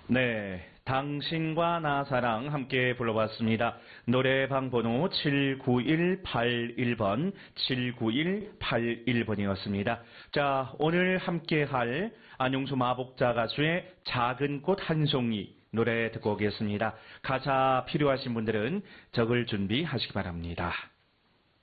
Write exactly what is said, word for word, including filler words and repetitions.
네, 당신과 나 사랑 함께 불러봤습니다. 노래방 번호 칠구일팔일 번, 칠구일팔일 번이었습니다. 자, 오늘 함께 할 안용수 마복자 가수의 작은 꽃 한 송이 노래 듣고 오겠습니다. 가사 필요하신 분들은 적을 준비하시기 바랍니다.